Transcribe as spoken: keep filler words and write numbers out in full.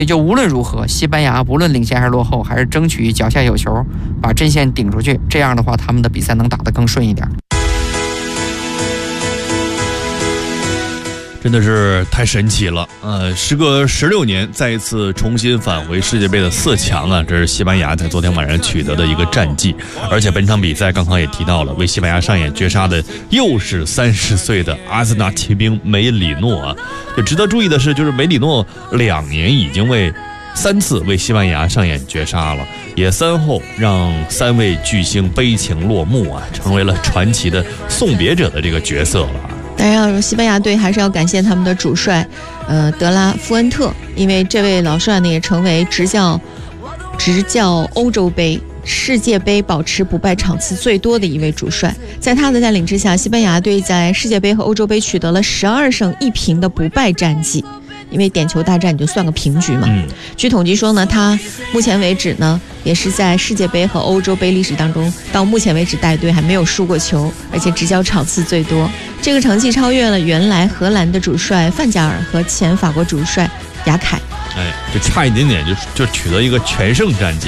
也就无论如何，西班牙无论领先还是落后，还是争取脚下有球，把阵线顶出去。这样的话，他们的比赛能打得更顺一点。 真的是太神奇了，呃，时隔十六年再一次重新返回世界杯的四强啊，这是西班牙在昨天晚上取得的一个战绩。而且本场比赛刚刚也提到了，为西班牙上演绝杀的又是三十岁的阿森纳骑兵梅里诺啊。就值得注意的是，就是梅里诺两年已经为三次为西班牙上演绝杀了，也三后让三位巨星悲情落幕啊，成为了传奇的送别者的这个角色了。 当然，西班牙队还是要感谢他们的主帅，呃，德拉夫恩特，因为这位老帅呢也成为执教执教欧洲杯、世界杯保持不败场次最多的一位主帅。在他的带领之下，西班牙队在世界杯和欧洲杯取得了十二胜一平的不败战绩。因为点球大战你就算个平局嘛。 嗯， 据统计说呢，他目前为止呢，也是在世界杯和欧洲杯历史当中，到目前为止带队还没有输过球，而且执教场次最多。这个成绩超越了原来荷兰的主帅范加尔和前法国主帅雅凯。 哎，就差一点点就就取得一个全胜战绩。